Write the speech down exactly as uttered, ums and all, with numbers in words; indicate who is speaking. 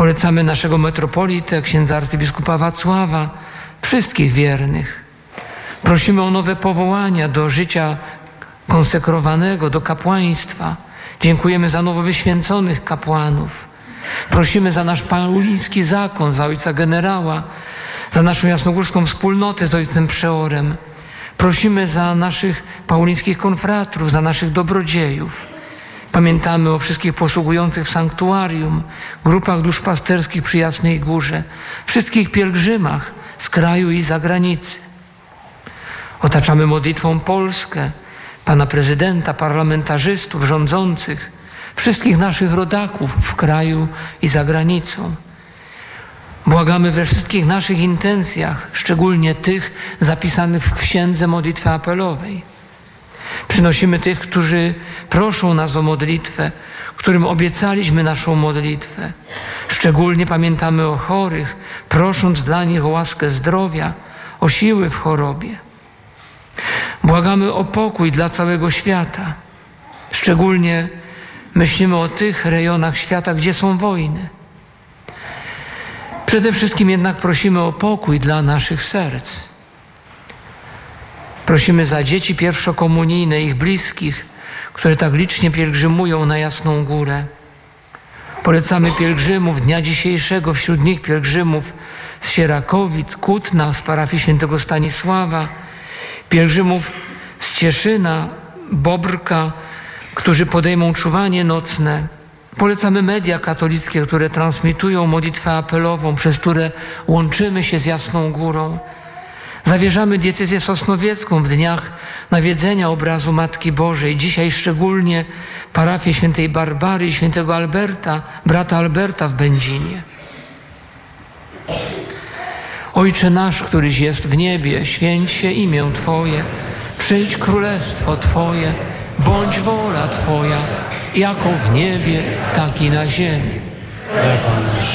Speaker 1: Polecamy naszego metropolitę, księdza arcybiskupa Wacława, wszystkich wiernych. Prosimy o nowe powołania do życia konsekrowanego, do kapłaństwa. Dziękujemy za nowo wyświęconych kapłanów. Prosimy za nasz pauliński zakon, za ojca generała, za naszą jasnogórską wspólnotę z ojcem przeorem. Prosimy za naszych paulińskich konfratrów, za naszych dobrodziejów. Pamiętamy o wszystkich posługujących w sanktuarium, grupach duszpasterskich przy Jasnej Górze, wszystkich pielgrzymach z kraju i zagranicy. Otaczamy modlitwą Polskę, pana prezydenta, parlamentarzystów, rządzących, wszystkich naszych rodaków w kraju i za granicą. Błagamy we wszystkich naszych intencjach, szczególnie tych zapisanych w Księdze Modlitwy Apelowej. Przynosimy tych, którzy proszą nas o modlitwę, którym obiecaliśmy naszą modlitwę. Szczególnie pamiętamy o chorych, prosząc dla nich o łaskę zdrowia, o siły w chorobie. Błagamy o pokój dla całego świata. Szczególnie myślimy o tych rejonach świata, gdzie są wojny. Przede wszystkim jednak prosimy o pokój dla naszych serc. Prosimy za dzieci pierwszokomunijne, ich bliskich, które tak licznie pielgrzymują na Jasną Górę. Polecamy pielgrzymów dnia dzisiejszego, wśród nich pielgrzymów z Sierakowic, Kutna, z parafii świętego Stanisława, pielgrzymów z Cieszyna, Bobrka, którzy podejmą czuwanie nocne. Polecamy media katolickie, które transmitują modlitwę apelową, przez które łączymy się z Jasną Górą. Zawierzamy diecezję sosnowiecką w dniach nawiedzenia obrazu Matki Bożej. Dzisiaj szczególnie parafię świętej Barbary i świętego Alberta, brata Alberta w Będzinie. Ojcze nasz, któryś jest w niebie, święć się imię Twoje, przyjdź królestwo Twoje, bądź wola Twoja, jako w niebie, tak i na ziemi.